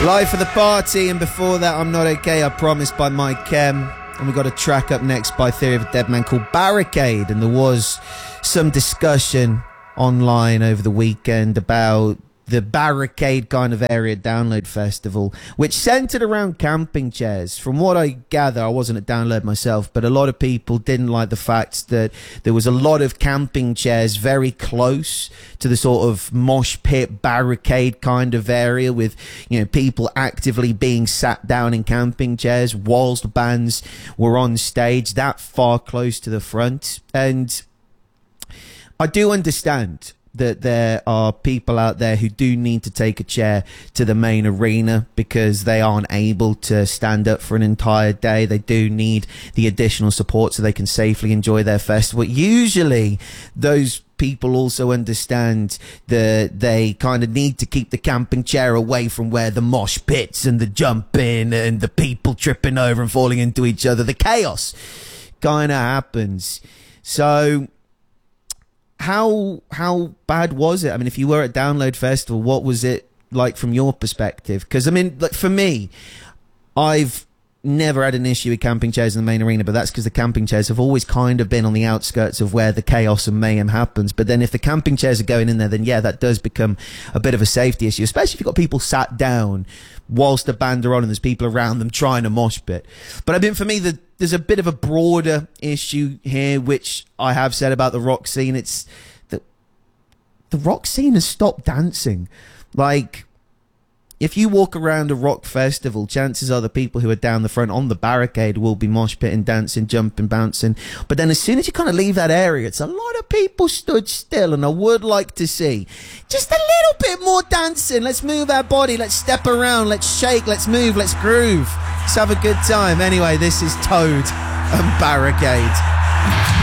Live for the Party, and before that, I'm Not Okay, I Promise by Mike Kem. And we got a track up next by Theory of a Dead Man called Barricade. And there was some discussion online over the weekend about the Barricade kind of area Download Festival, which centered around camping chairs. From what I gather, I wasn't at Download myself, but a lot of people didn't like the fact that there was a lot of camping chairs very close to the sort of mosh pit barricade kind of area, with, you know, people actively being sat down in camping chairs whilst bands were on stage that far close to the front. And I do understand that there are people out there who do need to take a chair to the main arena because they aren't able to stand up for an entire day. They do need the additional support so they can safely enjoy their festival. Usually, those people also understand that they kind of need to keep the camping chair away from where the mosh pits and the jumping and the people tripping over and falling into each other, the chaos kind of happens. So how bad was it? I mean, if you were at Download Festival, what was it like from your perspective? Because, I mean, like, for me, I've never had an issue with camping chairs in the main arena, but that's because the camping chairs have always kind of been on the outskirts of where the chaos and mayhem happens. But then if the camping chairs are going in there, then yeah, that does become a bit of a safety issue, especially if you've got people sat down whilst the band are on and there's people around them trying to mosh pit. But I mean, for me, there's a bit of a broader issue here, which I have said about the rock scene. It's that the rock scene has stopped dancing. Like, if you walk around a rock festival, chances are the people who are down the front on the barricade will be mosh pitting, dancing, jumping, bouncing. But then as soon as you kind of leave that area, it's a lot of people stood still, and I would like to see just a little bit more dancing. Let's move our body, let's step around, let's shake, let's move, let's groove. Let's have a good time. Anyway, this is Toad and Barricade.